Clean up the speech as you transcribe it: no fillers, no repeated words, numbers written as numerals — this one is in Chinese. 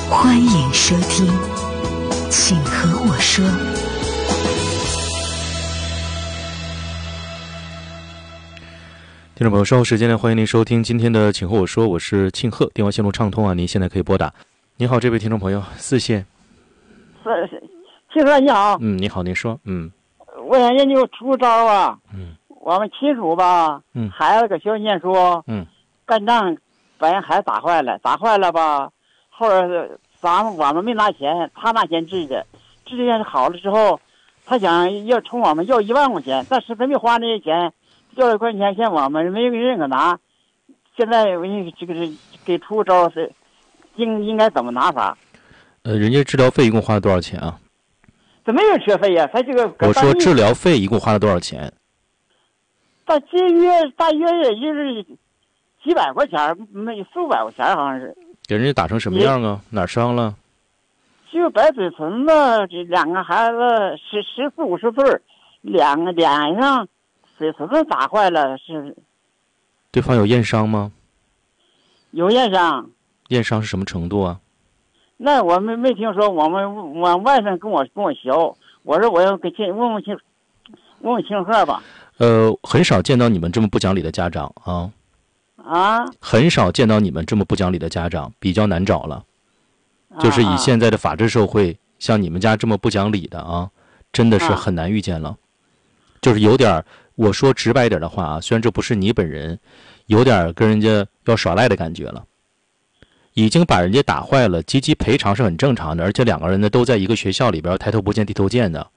欢迎收听，请和我说。 听众朋友，稍后时间呢，欢迎您收听今天的请和我说，我是庆贺，电话线路畅通啊，您现在可以拨打。你好，这位听众朋友，4线。 庆贺你好。 你好，您说。 我想研究出招啊。我们亲属吧，孩子搁学校念书，干仗把人孩子打坏了吧，后来我们没拿钱，他拿钱治的好了之后，他想要从我们要1万块钱，但是他没花那些钱，要1块钱现我们没人可拿。现在我这个是给出招是应该怎么拿法？ 人家治疗费一共花了多少钱啊？ 怎么有学费呀？他这个我说治疗费一共花了多少钱？ 大约也就是几百块钱，没400-500块钱，好像是。 给人家打成什么样啊？哪儿伤了？ 就白嘴唇子，这2个孩子14-50岁，脸上嘴唇子打坏了，是。 对方有验伤吗？ 有验伤。 验伤是什么程度啊？ 那我们没听说，我外甥跟我学，我说我要给问问庆贺吧。 很少见到你们这么不讲理的家长啊。很少见到你们这么不讲理的家长，比较难找了。就是以现在的法治社会，像你们家这么不讲理的啊，真的是很难遇见了。就是有点，我说直白一点的话啊，虽然这不是你本人，有点跟人家要耍赖的感觉了。已经把人家打坏了，积极赔偿是很正常的，而且2个人呢都在一个学校里边，抬头不见低头见的。